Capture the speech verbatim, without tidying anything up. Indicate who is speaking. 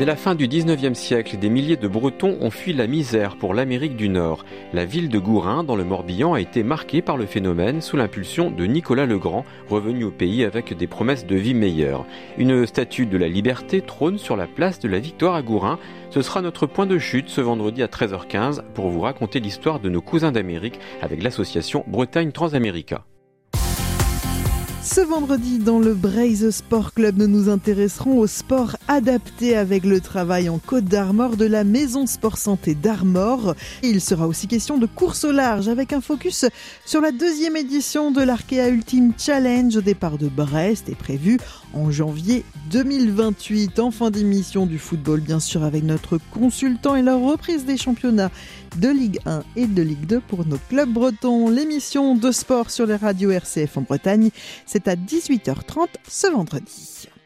Speaker 1: Dès la fin du dix-neuvième siècle, des milliers de Bretons ont fui la misère pour l'Amérique du Nord. La ville de Gourin, dans le Morbihan, a été marquée par le phénomène sous l'impulsion de Nicolas le Grand, revenu au pays avec des promesses de vie meilleure. Une statue de la liberté trône sur la place de la Victoire à Gourin. Ce sera notre point de chute ce vendredi à treize heures quinze pour vous raconter l'histoire de nos cousins d'Amérique avec l'association Bretagne Transamérica.
Speaker 2: Ce vendredi, dans le Braise Sport Club, nous nous intéresserons au sport adapté avec le travail en Côte d'Armor de la Maison Sport Santé d'Armor. Il sera aussi question de course au large avec un focus sur la deuxième édition de l'Arkea Ultimate Challenge au départ de Brest et prévu en janvier deux mille vingt-huit. En fin d'émission du football, bien sûr, avec notre consultant et la reprise des championnats de Ligue un et de Ligue deux pour nos clubs bretons. L'émission de sport sur les radios R C F en Bretagne, c'est à dix-huit heures trente ce vendredi.